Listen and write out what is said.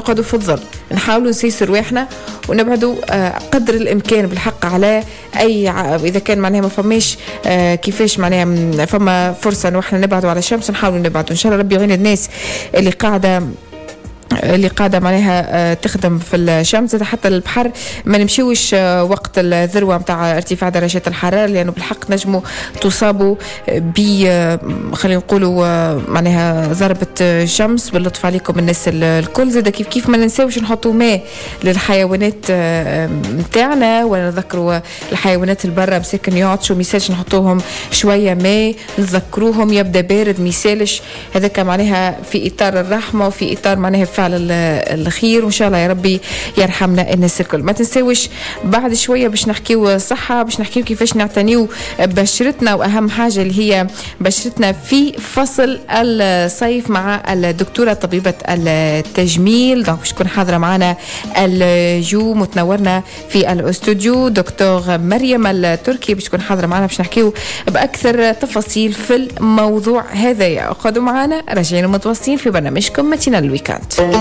نقعدوا في الظل، نحاولوا نسيسوا رواحنا ونبعدوا قدر الإمكان بالحق على أي إذا كان معناها ما فماش كيفاش معناها فما فرصة إنه إحنا نبعدوا على الشمس، نحاولوا نبعدوا. إن شاء الله ربي يعين الناس اللي قاعدة معناها تخدم في الشمس. حتى البحر ما نمشيوش وقت الذروة متاع ارتفاع درجات الحرارة، لأنه بالحق نجموا تصابوا خلينا نقولوا معناها ضربة شمس. باللطف عليكم الناس الكل. زاد كيف ما ننساوش نحطوا ماء للحيوانات متاعنا، ولا نذكروا الحيوانات البرة مساكن يعطشوا ميسالش نحطوهم شوية ماء، نذكروهم يبدأ بارد ميسالش. هذاك معناها في إطار الرحمة وفي إطار معناها فعل الخير، وإن شاء الله يا ربي يرحمنا الناس الكل. ما تنساوش بعد شوية باش نحكيو صحة، باش نحكيو كيفاش نعتنيو بشرتنا، وأهم حاجة اللي هي بشرتنا في فصل الصيف مع الدكتورة طبيبة التجميل. دونك باش تكون حاضرة معنا اليوم وتنورنا في الاستوديو دكتور مريم التركي، باش تكون حاضرة معنا باش نحكيو بأكثر تفاصيل في الموضوع هذا. قعدوا معنا راجعين ومتواصلين في برنامجكم متينا الويكاند.